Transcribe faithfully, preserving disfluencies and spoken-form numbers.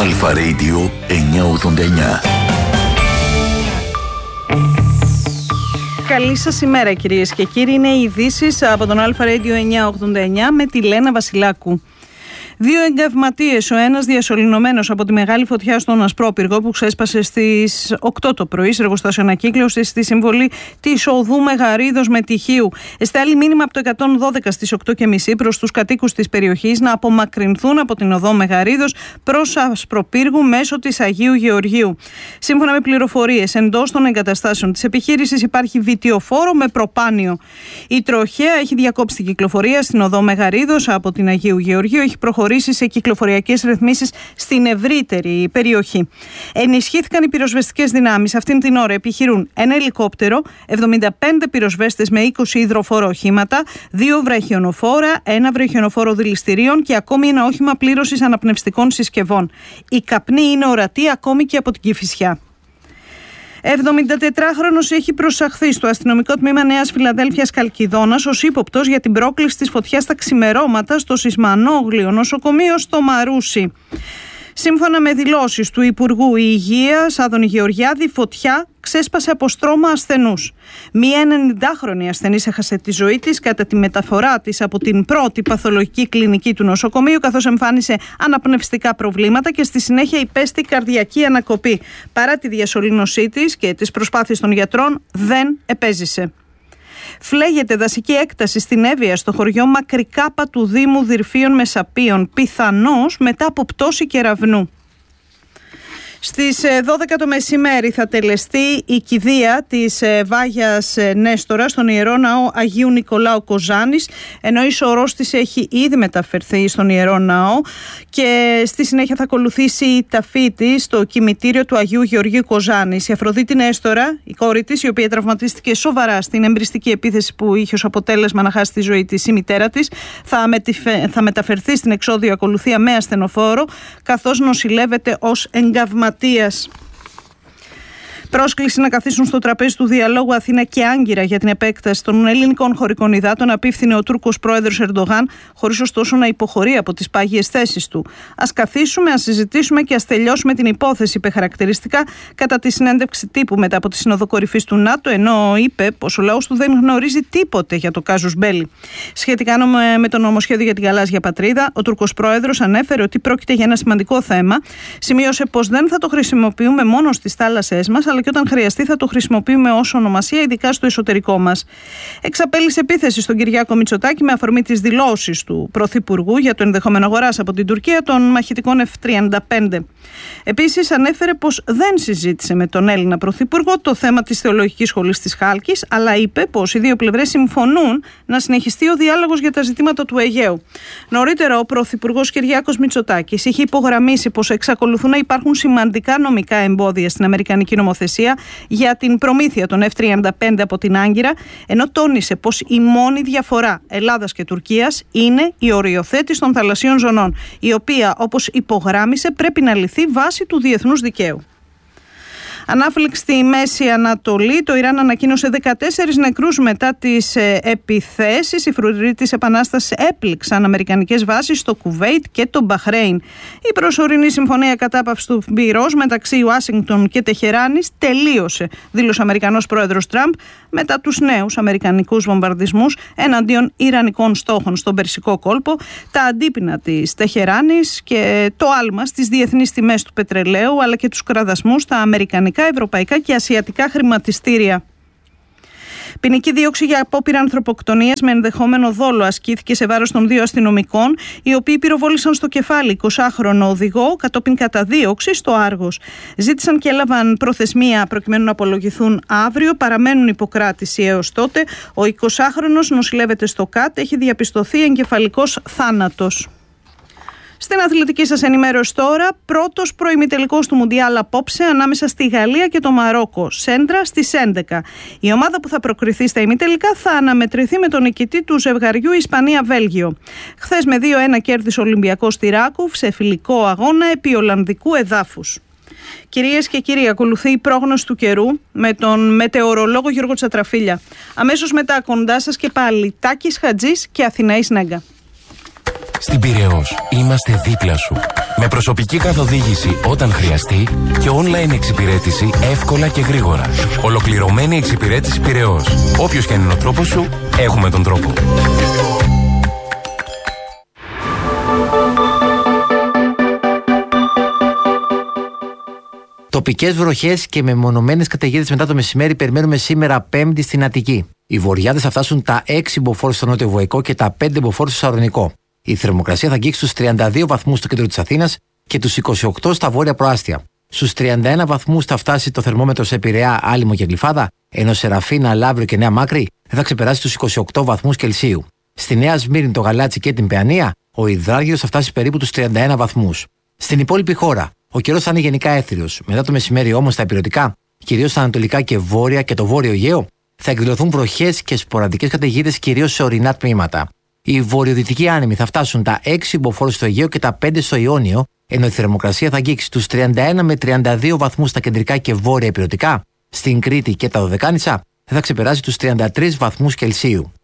Αλφα Radio εννιακόσια ογδόντα εννιά. Καλή σας ημέρα κυρίες και κύριοι, είναι οι ειδήσεις από τον Αλφα Radio εννιακόσια ογδόντα εννιά με τη Λένα Βασιλάκου. Δύο εγκαυματίες, ο ένας διασωληνωμένος από τη μεγάλη φωτιά στον Ασπρόπυργο που ξέσπασε στις οκτώ το πρωί σε εργοστάσιο ανακύκλωση στη συμβολή της οδού Μεγαρίδος Μετυχίου. Εστάλει μήνυμα από το εκατόν δώδεκα στις οκτώ και μισή προς τους κατοίκους της περιοχής να απομακρυνθούν από την οδό Μεγαρίδος προς Ασπροπύργου μέσω της Αγίου Γεωργίου. Σύμφωνα με πληροφορίες, εντός των εγκαταστάσεων της επιχείρησης υπάρχει βιτιοφόρο με προπάνιο. Η τροχέα έχει διακόψει την κυκλοφορία στην οδό Μεγαρίδος από την Αγίου Γεωργίου, έχει προχωρήσει σε κυκλοφοριακές ρυθμίσεις στην ευρύτερη περιοχή. Ενισχύθηκαν οι πυροσβεστικές δυνάμεις. Αυτήν την ώρα επιχειρούν ένα ελικόπτερο, εβδομήντα πέντε πυροσβέστες με είκοσι υδροφόρο οχήματα, δύο βραχιονοφόρα, ένα βραχιονοφόρο δηληστηρίων και ακόμη ένα όχημα πλήρωσης αναπνευστικών συσκευών. Η καπνή είναι ορατή ακόμη και από την Κηφισιά. εβδομηντατετράχρονος έχει προσαχθεί στο αστυνομικό τμήμα Νέας Φιλαδέλφειας Καλκιδόνας ως ύποπτος για την πρόκληση της φωτιάς στα ξημερώματα στο Σισμανόγλιο νοσοκομείο στο Μαρούσι. Σύμφωνα με δηλώσεις του Υπουργού Υγείας Άδωνη Γεωργιάδη, η φωτιά ξέσπασε από στρώμα ασθενούς. Μία ενενηντάχρονη ασθενής έχασε τη ζωή της κατά τη μεταφορά της από την πρώτη παθολογική κλινική του νοσοκομείου, καθώς εμφάνισε αναπνευστικά προβλήματα και στη συνέχεια υπέστη καρδιακή ανακοπή. Παρά τη διασωλήνωσή της και τις προσπάθειες των γιατρών, δεν επέζησε. Φλέγεται δασική έκταση στην Εύβοια, στο χωριό Μακρικάπα του Δήμου Δυρφίων Μεσαπίων, πιθανώς μετά από πτώση κεραυνού. Στις δώδεκα το μεσημέρι θα τελεστεί η κηδεία της Βάγιας Νέστορα στον Ιερό Ναό Αγίου Νικολάου Κοζάνης, ενώ η σωρός της έχει ήδη μεταφερθεί στον Ιερό Ναό και στη συνέχεια θα ακολουθήσει η ταφή της στο κημητήριο του Αγίου Γεωργίου Κοζάνης. Η Αφροδίτη Νέστορα, η κόρη της, η οποία τραυματίστηκε σοβαρά στην εμπριστική επίθεση που είχε ως αποτέλεσμα να χάσει τη ζωή της η μητέρα της, θα, μετηφε... θα μεταφερθεί στην εξώδιο ακολουθία με ασθενοφόρο, καθώς νοσηλεύεται ως εγκαυματίας. Πρόσκληση να καθίσουν στο τραπέζι του διαλόγου Αθήνα και Άγκυρα για την επέκταση των ελληνικών χωρικών υδάτων απίφθινε ο Τούρκος πρόεδρος Ερντογάν, χωρίς ωστόσο να υποχωρεί από τις πάγιες θέσεις του. Ας καθίσουμε, ας συζητήσουμε και ας τελειώσουμε την υπόθεση, είπε χαρακτηριστικά κατά τη συνέντευξη τύπου μετά από τη Σύνοδο Κορυφής του ΝΑΤΟ, ενώ είπε πως ο λαός του δεν γνωρίζει τίποτε για το κάζους μπέλι. Σχετικά με το νομοσχέδιο για την γαλάζια πατρίδα, ο Τούρκος πρόεδρος ανέφερε ότι πρόκειται για ένα σημαντικό θέμα. Σημείωσε πως δεν θα το χρησιμοποιούμε μόνο στις θάλασσές μας, αλλά και όταν χρειαστεί θα το χρησιμοποιούμε ως ονομασία, ειδικά στο εσωτερικό μας. Εξαπέλυσε επίθεση στον Κυριάκο Μητσοτάκη με αφορμή τις δηλώσεις του Πρωθυπουργού για το ενδεχόμενο αγοράς από την Τουρκία των μαχητικών εφ τριάντα πέντε. Επίσης, ανέφερε πως δεν συζήτησε με τον Έλληνα Πρωθυπουργό το θέμα της Θεολογικής Σχολής της Χάλκης, αλλά είπε πως οι δύο πλευρές συμφωνούν να συνεχιστεί ο διάλογος για τα ζητήματα του Αιγαίου. Νωρίτερα, ο Πρωθυπουργός Κυριάκος Μητσοτάκης είχε υπογραμμίσει πως εξακολουθούν να υπάρχουν σημαντικά νομικά εμπόδια στην αμερικανική νομοθεσία για την προμήθεια των εφ τριάντα πέντε από την Άγκυρα, ενώ τόνισε πως η μόνη διαφορά Ελλάδας και Τουρκίας είναι η οριοθέτηση των θαλασσίων ζωνών, η οποία, όπως υπογράμμισε, πρέπει να λυθεί βάσει του διεθνούς δικαίου. Ανάφληξη στη Μέση Ανατολή, το Ιράν ανακοίνωσε δεκατέσσερις νεκρούς μετά τις ε, επιθέσεις. Οι φρουροί της Επανάστασης έπληξαν αμερικανικές βάσεις στο Κουβέιτ και το Μπαχρέιν. Η προσωρινή συμφωνία κατάπαυσης του πυρός μεταξύ Ουάσιγκτον και Τεχεράνης τελείωσε, δήλωσε ο Αμερικανός πρόεδρος Τραμπ, μετά τους νέους αμερικανικούς βομβαρδισμούς εναντίον ιρανικών στόχων στον Περσικό κόλπο, τα αντίπεινα της Τεχεράνης και το άλμα στις διεθνείς τιμές του πετρελαίου, αλλά και τους κραδασμούς στα αμερικανικά, ευρωπαϊκά και ασιατικά χρηματιστήρια. Ποινική δίωξη για απόπειρα ανθρωποκτονίας με ενδεχόμενο δόλο ασκήθηκε σε βάρος των δύο αστυνομικών, οι οποίοι πυροβόλησαν στο κεφάλι εικοσάχρονο οδηγό κατόπιν καταδίωξη στο Άργος. Ζήτησαν και έλαβαν προθεσμία προκειμένου να απολογηθούν αύριο. Παραμένουν υποκράτηση έως τότε. Ο εικοσάχρονος νοσηλεύεται στο ΚΑΤ, έχει διαπιστωθεί εγκεφαλικός θάνατος. Στην αθλητική σας ενημέρωση τώρα, πρώτος προημιτελικός του Μουντιάλ απόψε ανάμεσα στη Γαλλία και το Μαρόκο, σέντρα στις έντεκα. Η ομάδα που θα προκριθεί στα ημιτελικά θα αναμετρηθεί με τον νικητή του ζευγαριού Ισπανία-Βέλγιο. Χθες με δύο ένα κέρδισε ο Ολυμπιακός τη Ράκουβ σε φιλικό αγώνα επί Ολλανδικού εδάφους. Κυρίες και κύριοι, ακολουθεί η πρόγνωση του καιρού με τον μετεωρολόγο Γιώργο Τσατραφίλια. Αμέσως μετά κοντά σας και πάλι Τάκης Χατζής και Αθηναής Νέγκα. Στην Πειραιώς είμαστε δίπλα σου. Με προσωπική καθοδήγηση όταν χρειαστεί και online εξυπηρέτηση εύκολα και γρήγορα. Ολοκληρωμένη εξυπηρέτηση Πειραιώς. Όποιος και αν είναι ο τρόπος σου, έχουμε τον τρόπο. Τοπικές βροχές και μεμονωμένες καταιγίδες μετά το μεσημέρι περιμένουμε σήμερα Πέμπτη στην Αττική. Οι βορειάδες θα φτάσουν τα έξι μποφόρ στο νότιο Βοϊκό και τα πέντε μποφόρ στο Σαρονικό. Η θερμοκρασία θα αγγίξει στους τριάντα δύο βαθμούς στο κέντρο της Αθήνας και τους είκοσι οκτώ στα βόρεια προάστια. Στους τριάντα ένα βαθμούς θα φτάσει το θερμόμετρο σε Πειραιά, Άλυμο και Γλυφάδα, ενώ σε Ραφίνα, Λαύριο και Νέα Μάκρη δεν θα ξεπεράσει τους είκοσι οκτώ βαθμούς Κελσίου. Στη Νέα Σμύρνη, το Γαλάτσι και την Παιανία, ο υδράργυρος θα φτάσει περίπου τους τριάντα ένα βαθμούς. Στην υπόλοιπη χώρα, ο καιρός θα είναι γενικά έθριος. Μετά το μεσημέρι όμως στα ηπειρωτικά, κυρίως στα ανατολικά και βόρεια και το βόρειο Αιγαίο, θα εκδηλωθούν βροχές και σποραδικές καταιγίδες κυρίως σε ορεινά τμήματα. Οι βορειοδυτικοί άνεμοι θα φτάσουν τα έξι μποφόρ στο Αιγαίο και τα πέντε στο Ιόνιο, ενώ η θερμοκρασία θα αγγίξει τους τριάντα ένα με τριάντα δύο βαθμούς στα κεντρικά και βόρεια ηπειρωτικά. Στην Κρήτη και τα Δωδεκάνησα δεν θα ξεπεράσει τους τριάντα τρεις βαθμούς Κελσίου.